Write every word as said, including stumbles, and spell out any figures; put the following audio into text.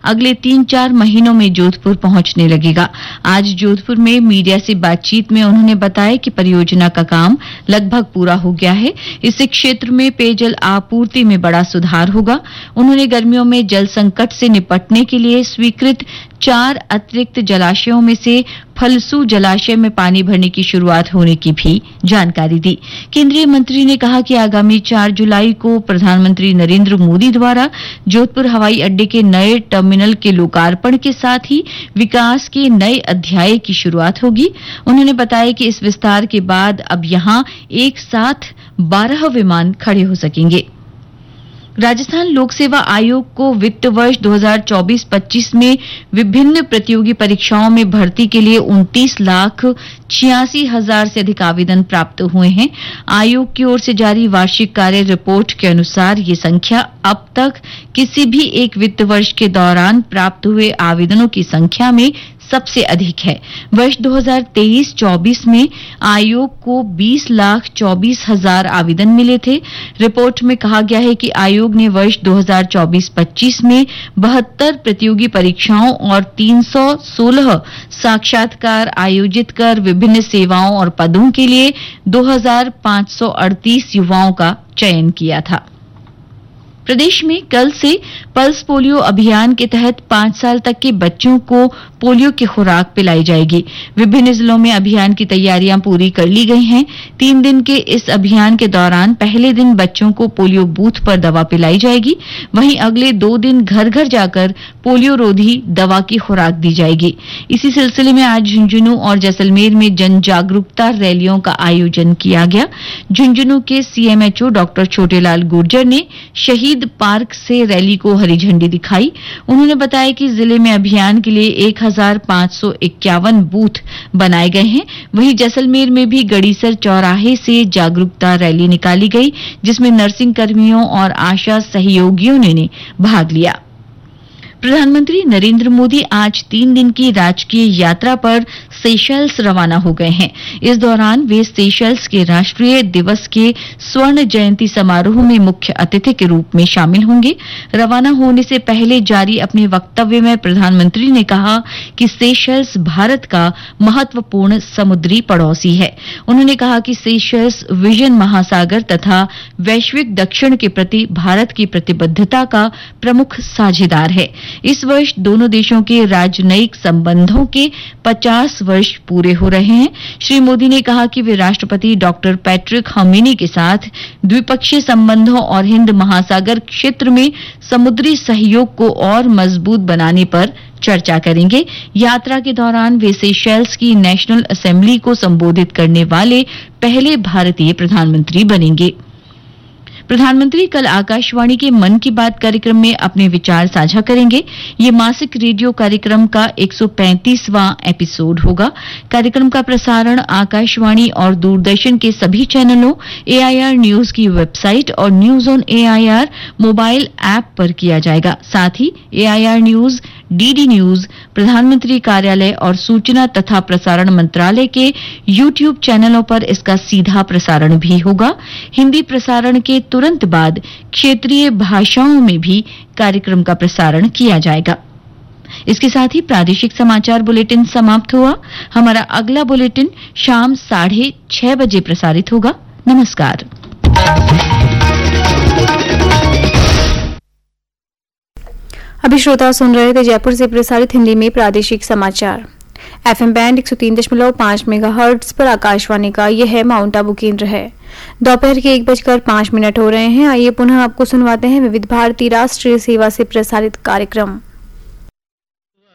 अगले तीन चार महीनों में जोधपुर पहुंचने लगेगा। आज जोधपुर में मीडिया से बातचीत में उन्होंने बताया कि परियोजना का काम लगभग पूरा हो गया है। इससे क्षेत्र में पेयजल आपूर्ति में बड़ा सुधार होगा। उन्होंने गर्मियों में जल संकट से निपटने के लिए स्वीकृत चार अतिरिक्त जलाशयों में से फलसू जलाशय में पानी भरने की शुरुआत होने की भी जानकारी दी। केंद्रीय मंत्री ने कहा कि आगामी चार जुलाई को प्रधानमंत्री नरेंद्र मोदी द्वारा जोधपुर हवाई अड्डे के नए टर्मिनल के लोकार्पण के साथ ही विकास के नए अध्याय की शुरुआत होगी। उन्होंने बताया कि इस विस्तार के बाद अब यहां एक साथ बारह विमान खड़े हो सकेंगे। राजस्थान लोक सेवा आयोग को वित्त वर्ष दो हज़ार चौबीस पच्चीस में विभिन्न प्रतियोगी परीक्षाओं में भर्ती के लिए उनतीस लाख छियासी हजार से अधिक आवेदन प्राप्त हुए हैं। आयोग की ओर से जारी वार्षिक कार्य रिपोर्ट के अनुसार ये संख्या अब तक किसी भी एक वित्त वर्ष के दौरान प्राप्त हुए आवेदनों की संख्या में सबसे अधिक है। वर्ष दो हज़ार तेईस चौबीस में आयोग को बीस लाख चौबीस हजार आवेदन मिले थे। रिपोर्ट में कहा गया है कि आयोग ने वर्ष दो हज़ार चौबीस पच्चीस में बहत्तर प्रतियोगी परीक्षाओं और तीन सौ सोलह साक्षात्कार आयोजित कर विभिन्न सेवाओं और पदों के लिए दो हज़ार पांच सौ अड़तीस युवाओं का चयन किया था। प्रदेश में कल से पल्स पोलियो अभियान के तहत पांच साल तक के बच्चों को पोलियो की खुराक पिलाई जाएगी। विभिन्न जिलों में अभियान की तैयारियां पूरी कर ली गई हैं। तीन दिन के इस अभियान के दौरान पहले दिन बच्चों को पोलियो बूथ पर दवा पिलाई जाएगी, वहीं अगले दो दिन घर घर जाकर पोलियो रोधी दवा की खुराक दी जाएगी। इसी सिलसिले में आज झुंझुनू और जैसलमेर में जन जागरूकता रैलियों का आयोजन किया गया। झुंझुनू के सीएमएचओ डॉक्टर छोटेलाल गुर्जर ने शहीद पार्क से रैली को हरी झंडी दिखाई। उन्होंने बताया कि जिले में अभियान के लिए एक हजार पांच सौ इक्यावन बूथ बनाए गए हैं। वहीं जैसलमेर में भी गड़ीसर चौराहे से जागरूकता रैली निकाली गई, जिसमें नर्सिंग कर्मियों और आशा सहयोगियों ने भाग लिया। प्रधानमंत्री नरेंद्र मोदी आज तीन दिन की राजकीय यात्रा पर सेशल्स रवाना हो गए हैं। इस दौरान वे सेशल्स के राष्ट्रीय दिवस के स्वर्ण जयंती समारोह में मुख्य अतिथि के रूप में शामिल होंगे। रवाना होने से पहले जारी अपने वक्तव्य में प्रधानमंत्री ने कहा कि सेशल्स भारत का महत्वपूर्ण समुद्री पड़ोसी है। उन्होंने कहा कि सेशल्स विजन महासागर तथा वैश्विक दक्षिण के प्रति भारत की प्रतिबद्धता का प्रमुख साझेदार है। इस वर्ष दोनों देशों के राजनयिक संबंधों के पचास वर्ष पूरे हो रहे हैं। श्री मोदी ने कहा कि वे राष्ट्रपति डॉक्टर पैट्रिक हर्मिनी के साथ द्विपक्षीय संबंधों और हिंद महासागर क्षेत्र में समुद्री सहयोग को और मजबूत बनाने पर चर्चा करेंगे। यात्रा के दौरान वे सेशल्स की नेशनल असेंबली को संबोधित करने वाले पहले भारतीय प्रधानमंत्री बनेंगे। प्रधानमंत्री कल आकाशवाणी के मन की बात कार्यक्रम में अपने विचार साझा करेंगे। ये मासिक रेडियो कार्यक्रम का एक सौ पैंतीसवां एपिसोड होगा। कार्यक्रम का प्रसारण आकाशवाणी और दूरदर्शन के सभी चैनलों, एआईआर न्यूज की वेबसाइट और news on AIR mobile app पर किया जाएगा। साथ ही एआईआर न्यूज, डीडी न्यूज, प्रधानमंत्री कार्यालय और सूचना तथा प्रसारण मंत्रालय के यूट्यूब चैनलों पर इसका सीधा प्रसारण भी होगा। हिंदी प्रसारण के तुरंत बाद क्षेत्रीय भाषाओं में भी कार्यक्रम का प्रसारण किया जाएगा। इसके साथ ही प्रादेशिक समाचार बुलेटिन समाप्त हुआ। हमारा अगला बुलेटिन शाम साढ़े छह बजे प्रसारित होगा। नमस्कार। अभी श्रोता सुन रहे थे जयपुर से प्रसारित हिंदी में प्रादेशिक समाचार। एफएम बैंड एक सौ तीन दशमलव पांच मेगाहर्ट्ज पर आकाशवाणी का यह है माउंट आबू केंद्र है। दोपहर के एक बजकर पांच मिनट हो रहे हैं। आइए पुनः आपको सुनवाते हैं विविध भारती राष्ट्रीय सेवा से प्रसारित कार्यक्रम।